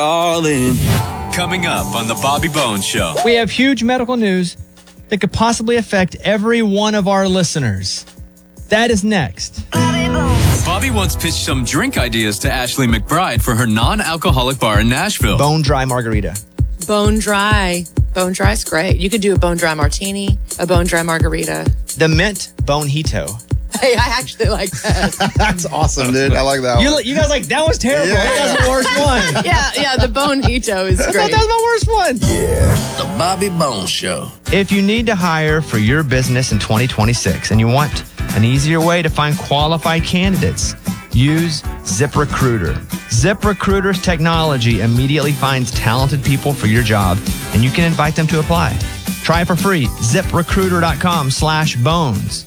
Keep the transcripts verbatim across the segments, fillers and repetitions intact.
All in. Coming up on the Bobby Bones Show. We have huge medical news that could possibly affect every one of our listeners. That is next. Bobby once pitched some drink ideas to Ashley McBride for her non-alcoholic bar in Nashville. Bone dry margarita. Bone dry. Bone dry's great. You could do a bone dry martini, a bone dry margarita. The mint bonito. Hey, I actually like that. That's awesome, dude. I like that one. You, you guys like, that was terrible. Yeah. That was the worst one. yeah, yeah, the bonito is I thought great. that was my worst one. Yeah. The Bobby Bones Show. If you need to hire for your business in twenty twenty-six and you want an easier way to find qualified candidates, use ZipRecruiter. ZipRecruiter's technology immediately finds talented people for your job, and you can invite them to apply. Try it for free. ZipRecruiter.com slash bones.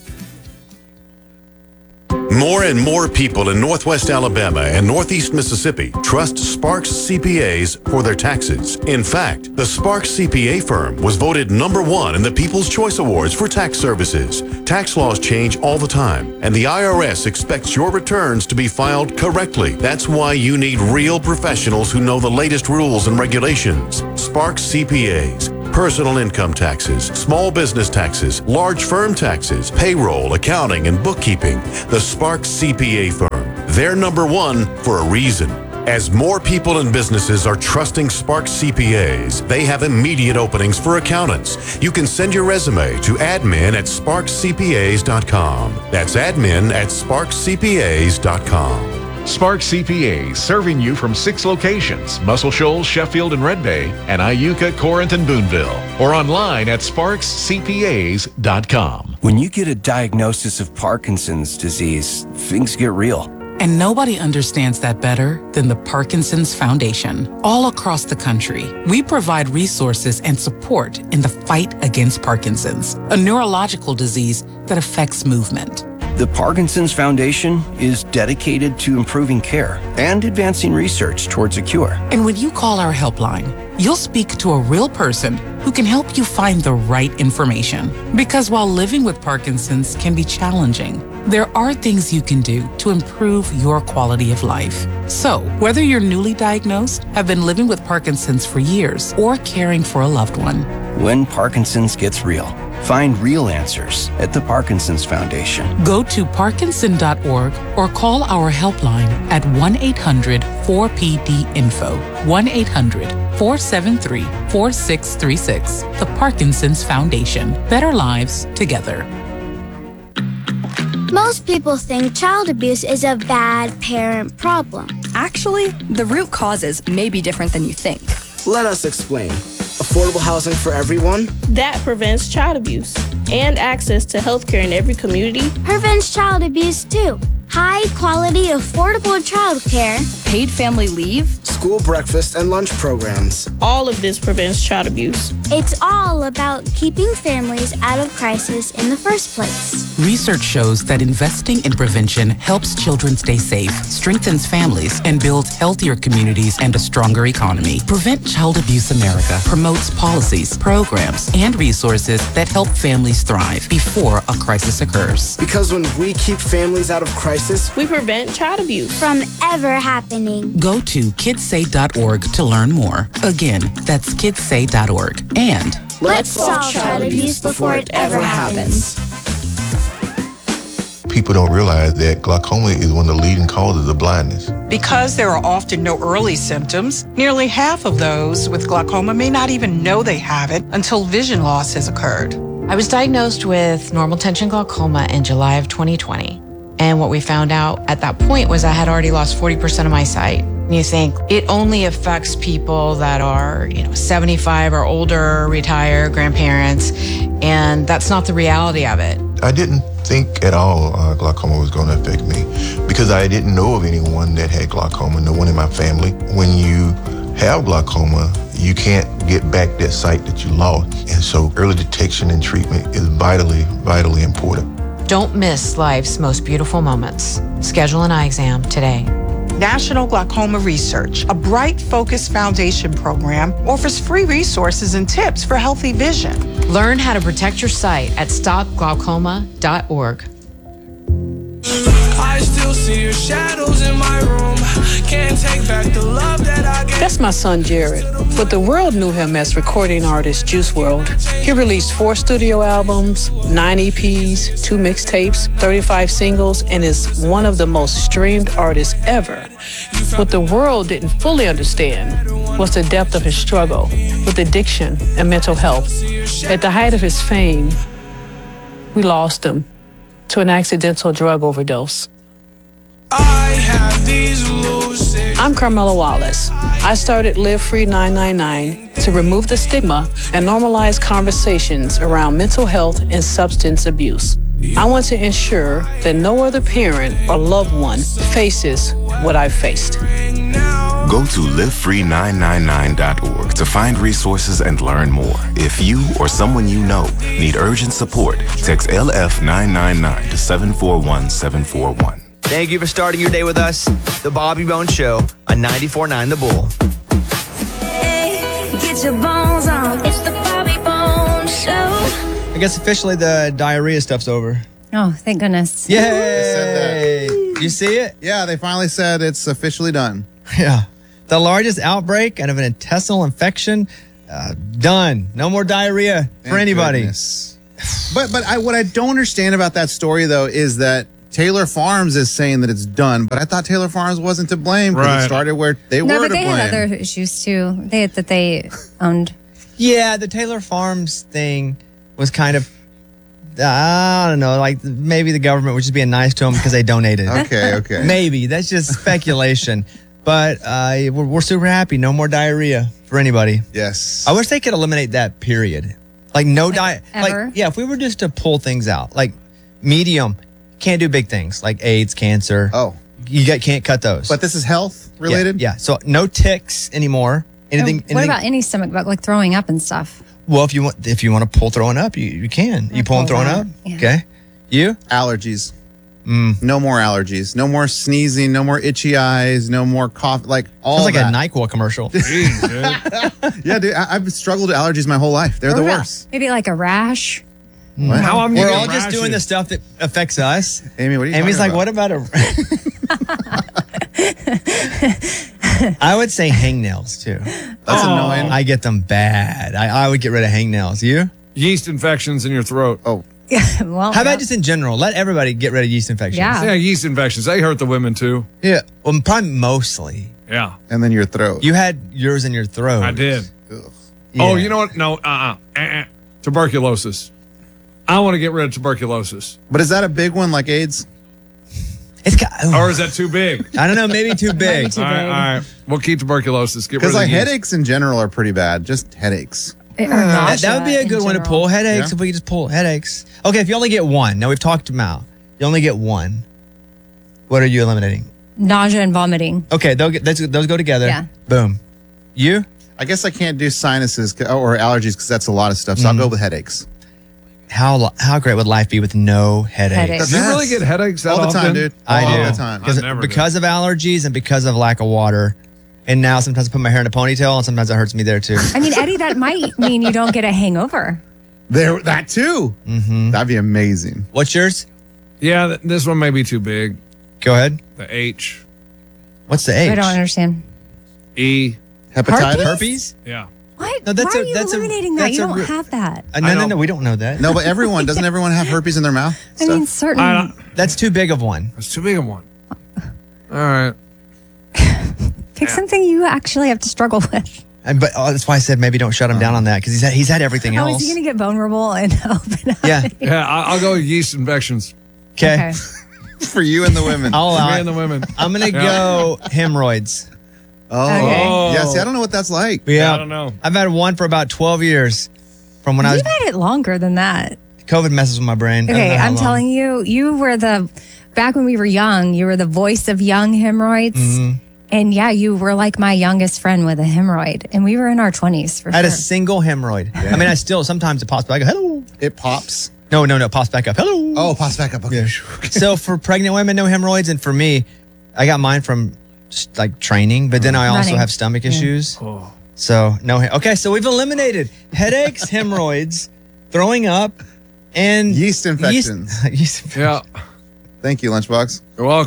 More and more people in Northwest Alabama and Northeast Mississippi trust Sparks C P As for their taxes. In fact, the Sparks C P A firm was voted number one in the People's Choice Awards for tax services. Tax laws change all the time, and the I R S expects your returns to be filed correctly. That's why you need real professionals who know the latest rules and regulations. Sparks C P As. Personal income taxes, small business taxes, large firm taxes, payroll, accounting, and bookkeeping. The Sparks C P A firm. They're number one for a reason. As more people and businesses are trusting Sparks C P As, they have immediate openings for accountants. You can send your resume to admin at sparks c p as dot com. That's admin at sparks c p as dot com. Sparks C P A, serving you from six locations: Muscle Shoals, Sheffield, and Red Bay, and Iuka, Corinth, and Boonville. Or online at sparks c p as dot com. When you get a diagnosis of Parkinson's disease, things get real. And nobody understands that better than the Parkinson's Foundation. All across the country, we provide resources and support in the fight against Parkinson's, a neurological disease that affects movement. The Parkinson's Foundation is dedicated to improving care and advancing research towards a cure. And when you call our helpline, you'll speak to a real person who can help you find the right information. Because while living with Parkinson's can be challenging, there are things you can do to improve your quality of life. So, whether you're newly diagnosed, have been living with Parkinson's for years, or caring for a loved one, when Parkinson's gets real, find real answers at the Parkinson's Foundation. Go to parkinson dot org or call our helpline at one eight hundred four P D info, one eight hundred four seven three four six three six. The Parkinson's Foundation. Better lives together. Most people think child abuse is a bad parent problem. Actually, the root causes may be different than you think. Let us explain. Affordable housing for everyone. That prevents child abuse. And access to healthcare in every community. Prevents child abuse too. High quality, affordable childcare. Paid family leave. School breakfast and lunch programs. All of this prevents child abuse. It's all about keeping families out of crisis in the first place. Research shows that investing in prevention helps children stay safe, strengthens families, and builds healthier communities and a stronger economy. Prevent Child Abuse America promotes policies, programs, and resources that help families thrive before a crisis occurs. Because when we keep families out of crisis, we prevent child abuse from ever happening. Go to kids say dot org to learn more. Again, that's kids say dot org. And let's solve child abuse before it ever happens. People don't realize that glaucoma is one of the leading causes of blindness. Because there are often no early symptoms, nearly half of those with glaucoma may not even know they have it until vision loss has occurred. I was diagnosed with normal tension glaucoma in July of twenty twenty. And what we found out at that point was I had already lost forty percent of my sight. You think it only affects people that are, you know, seventy-five or older, retired, grandparents, and that's not the reality of it. I didn't think at all uh, glaucoma was going to affect me because I didn't know of anyone that had glaucoma, no one in my family. When you have glaucoma, you can't get back that sight that you lost. And so early detection and treatment is vitally, vitally important. Don't miss life's most beautiful moments. Schedule an eye exam today. National Glaucoma Research, a Bright Focus Foundation program, offers free resources and tips for healthy vision. Learn how to protect your sight at stop glaucoma dot org. I still see your shadows in my room. Can't take back the love that I gave. That's my son Jared, but the world knew him as recording artist Juice world. He released four studio albums, nine E Ps, two mixtapes, thirty-five singles, and is one of the most streamed artists ever. What the world didn't fully understand was the depth of his struggle with addiction and mental health. At the height of his fame, we lost him to an accidental drug overdose. I have these lucid. I'm Carmela Wallace. I started Live Free nine nine nine to remove the stigma and normalize conversations around mental health and substance abuse. I want to ensure that no other parent or loved one faces what I've faced. Go to live free nine nine nine dot org to find resources and learn more. If you or someone you know need urgent support, text L F nine nine nine to seven four one seven four one. Thank you for starting your day with us. The Bobby Bones Show on ninety-four point nine The Bull. Hey, get your bones on. It's the Bobby Bones Show. I guess officially the diarrhea stuff's over. Oh, thank goodness. Yay! They said that. You see it? Yeah, they finally said it's officially done. Yeah. The largest outbreak of an intestinal infection, uh, done. No more diarrhea for Thank anybody. goodness. But but I, what I don't understand about that story, though, is that Taylor Farms is saying that it's done, but I thought Taylor Farms wasn't to blame because Right. it started where they No, were but to they blame. had other issues too. They that they owned. Yeah, the Taylor Farms thing was kind of, I don't know, like maybe the government was just being nice to them because they donated. Okay, okay. Maybe. That's just speculation. But uh, we're, we're super happy. No more diarrhea for anybody. Yes. I wish they could eliminate that period. Like no diet. ever? Like, yeah, if we were just to pull things out, like medium, can't do big things like AIDS, cancer. Oh. You get, can't cut those. But this is health Yeah, related? Yeah, so no ticks anymore. Anything, what anything about any stomach bug, like throwing up and stuff? Well, if you want, if you want to pull throwing up, you, you can. You pull and pull throwing that, up. yeah. Okay. You? Allergies. Mm. No more allergies. No more sneezing. No more itchy eyes. No more cough. Like all Sounds like that. a NyQuil commercial. Yeah, dude. I, I've struggled with allergies my whole life. They're Or the ra- worst. Maybe like a rash. What? How often We're all just doing the stuff that affects us. Amy, what are you Amy's like, talking what about a? I would say hangnails too. That's annoying. I get them bad. I, I would get rid of hangnails. You? Yeast infections in your throat. Oh. well, How about just in general? Let everybody get rid of yeast infections. Yeah. Yeah, yeast infections. They hurt the women too. Yeah. Well, probably mostly. Yeah. And then your throat. You had yours in your throat. I did. Ugh. Oh, Yeah. you know what? No, uh-uh. uh-uh. Tuberculosis. I want to get rid of tuberculosis. But is that a big one like AIDS? It's got, Or is that too big? I don't know. Maybe too big. Too all right, big. all right. We'll keep tuberculosis. Get rid of Because the like yeast. headaches in general are pretty bad. Just headaches. Or That, nausea that would be a in good one to general. pull. Headaches, Yeah. if we could just pull headaches. Okay, if you only get one. Now we've talked them out. You only get one. What are you eliminating? Nausea and vomiting. Okay, they'll get, those, those go together. Yeah. Boom. You? I guess I can't do sinuses c- or allergies because that's a lot of stuff. So Mm-hmm. I'll go with headaches. How lo- how great would life be with no headaches? Headaches. Do you Yes. really get headaches that All the often? time, dude. I All do. the time. Because, I never because of allergies and because of lack of water. And now sometimes I put my hair in a ponytail and sometimes it hurts me there too. I mean, Eddie, that might mean you don't get a hangover. There, that too. Mm-hmm. That'd be amazing. What's yours? Yeah, th- this one may be too big. Go ahead. The H. What's the H? I don't understand. E. Hepatitis. Herpes? Yeah. What? No, that's Why a- are you that's a- eliminating that? that's You a don't re- have that. Uh, no, I no, don't- no. We don't know that. No, but everyone doesn't. Everyone have herpes in their mouth? I mean, Stuff? certain. I don't, That's too big of one. that's too big of one. All right. Pick something you actually have to struggle with. And, but oh, that's why I said maybe don't shut him down on that because he's had, he's had everything How else. is he going to get vulnerable and open up? Yeah. Yeah, I- I'll go with yeast infections. Okay. For you and the women. I'll allow Me it. and the women. I'm gonna Yeah. go hemorrhoids. Oh. Okay. Yeah, see, I don't know what that's like. Yeah. I don't know. I've had one for about twelve years. From when I was You've had it longer than that. COVID messes with my brain. I don't Okay, know how I'm long. telling you, you were the, back when we were young, you were the voice of young hemorrhoids. Mhm. And yeah, you were like my youngest friend with a hemorrhoid. And we were in our twenties for I had a sure. single hemorrhoid. I mean, I still sometimes it pops back. I go, hello. It pops. No, no, no, it pops back up. Hello. Oh, pops back up. Okay. Yeah. So for pregnant women, no hemorrhoids, and for me, I got mine from just, like training, but then I also Running. have stomach Yeah. issues. Oh. So no. he- Okay, so we've eliminated headaches, hemorrhoids, throwing up, and Yeast infections. Yeast, yeast Yeah. Thank you, Lunchbox. You're welcome.